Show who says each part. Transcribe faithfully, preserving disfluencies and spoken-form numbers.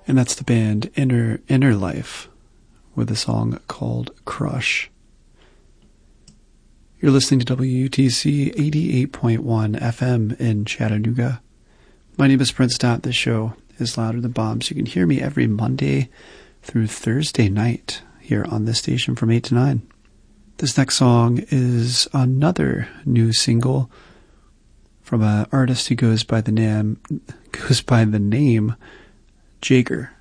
Speaker 1: And that's the band Inner Inner Life with a song called Crush. You're listening to W U T C eighty-eight point one F M in Chattanooga. My name is Prince Stott. This show is Louder Than Bombs. You can hear me every Monday through Thursday night here on this station from eight to nine. This next song is another new single from an artist who goes by the name goes by the name Jager.